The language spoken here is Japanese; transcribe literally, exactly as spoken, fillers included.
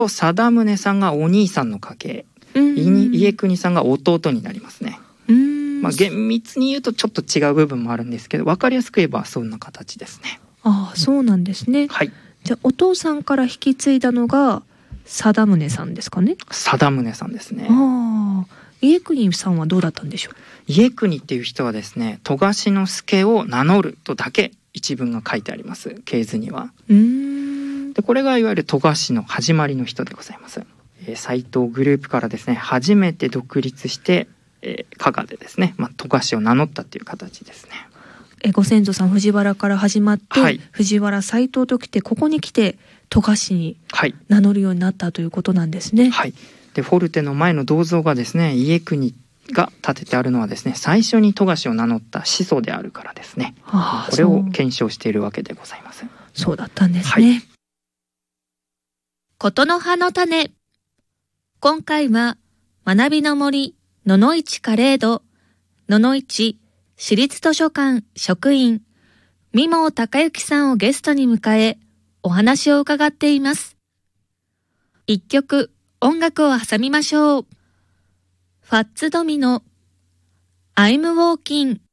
貞宗さんがお兄さんの家系、家国さんが弟になりますね。 うーん、 まあ、厳密に言うとちょっと違う部分もあるんですけど、分かりやすく言えばそんな形ですね。 ああ、そうなんですね。 はい。 じゃあお父さんから引き継いだのが貞宗さんですかね。 貞宗さんですね。 ああ、家国さんはどうだったんでしょう。 家国っていう人はですね、戸賀之助を名乗るとだけ一文が書いてあります、系図には。 うーん、 でこれがいわゆる戸賀氏の始まりの人でございます。えー、斎藤グループからですね、初めて独立して、えー、加賀でですね、まあ、戸賀氏を名乗ったっていう形ですね。 えご先祖さん藤原から始まって、はい、藤原斎藤ときて、ここに来て戸賀氏に名乗るようになったということなんですね。 はい、でフォルテの前の銅像がですね、家国が建ててあるのはですね、最初に戸賀氏を名乗った始祖であるからですね。はあ、これを検証しているわけでございます。 そうだったんですね。はい、ことの葉の種。今回は学びの森野々市カレード野々市市立図書館職員三毛隆之さんをゲストに迎えお話を伺っています。一曲音楽を挟みましょう。ファッツドミノ I'm Walking。